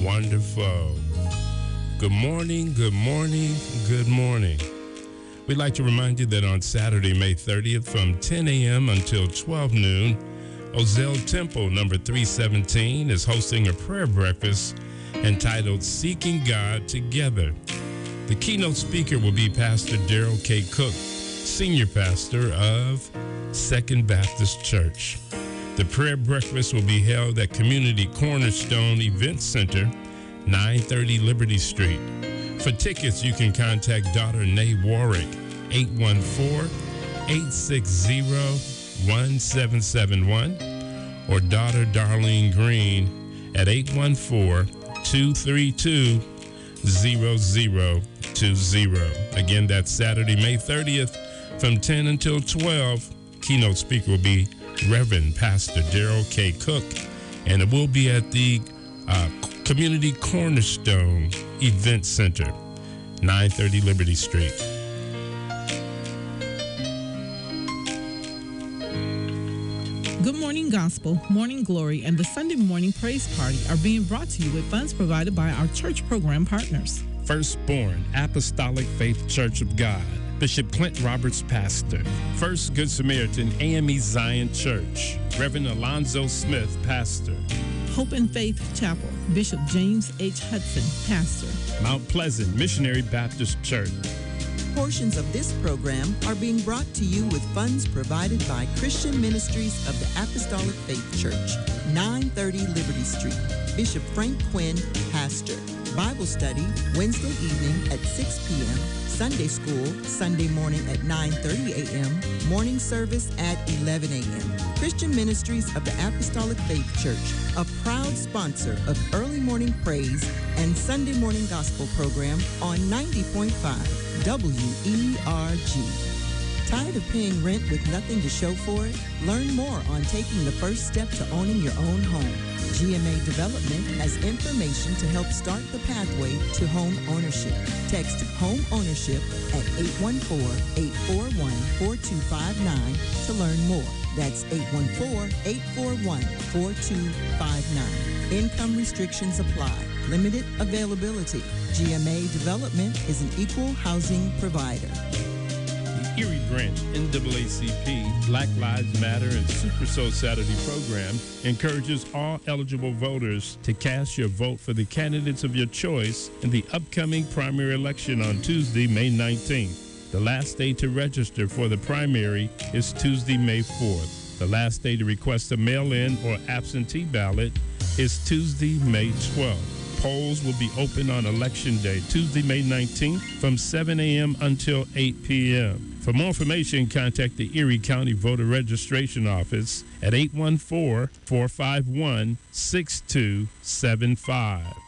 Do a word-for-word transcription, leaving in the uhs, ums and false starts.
Wonderful. Good morning, good morning, good morning. We'd like to remind you that on Saturday, May thirtieth, from ten a.m. until twelve noon, Ozell Temple, number three seventeen, is hosting a prayer breakfast entitled Seeking God Together. The keynote speaker will be Pastor Daryl K. Cook, Senior Pastor of Second Baptist Church. The prayer breakfast will be held at Community Cornerstone Event Center, nine thirty Liberty Street. For tickets, you can contact daughter Nay Warwick, eight one four, eight six zero, one seven seven one, or daughter Darlene Green at eight one four, two three two, zero zero two zero. Again, that's Saturday, May thirtieth, from ten until twelve. Keynote speaker will be Reverend Pastor Daryl K. Cook, and it will be at the uh, Community Cornerstone Event Center, nine thirty Liberty Street. Good Morning Gospel, Morning Glory, and the Sunday Morning Praise Party are being brought to you with funds provided by our church program partners. Firstborn Apostolic Faith Church of God, Bishop Clint Roberts, pastor. First Good Samaritan A M E Zion Church, Reverend Alonzo Smith, pastor. Hope and Faith Chapel, Bishop James H. Hudson, pastor. Mount Pleasant Missionary Baptist Church. Portions of this program are being brought to you with funds provided by Christian Ministries of the Apostolic Faith Church, nine thirty Liberty Street. Bishop Frank Quinn, pastor. Bible study, Wednesday evening at six p.m., Sunday school, Sunday morning at nine thirty a.m., morning service at eleven a.m. Christian Ministries of the Apostolic Faith Church, a proud sponsor of Early Morning Praise and Sunday Morning Gospel program on ninety point five W E R G. Tired of paying rent with nothing to show for it? Learn more on taking the first step to owning your own home. G M A Development has information to help start the pathway to home ownership. Text home ownership at eight one four, eight four one, four two five nine to learn more. That's eight one four, eight four one, four two five nine. Income restrictions apply. Limited availability. G M A Development is an equal housing provider. Erie Branch N double A C P Black Lives Matter and Super Soul Saturday program encourages all eligible voters to cast your vote for the candidates of your choice in the upcoming primary election on Tuesday, May nineteenth. The last day to register for the primary is Tuesday, May fourth. The last day to request a mail-in or absentee ballot is Tuesday, May twelfth. Polls will be open on Election Day, Tuesday, May nineteenth, from seven a.m. until eight p.m. For more information, contact the Erie County Voter Registration Office at eight one four, four five one, six two seven five.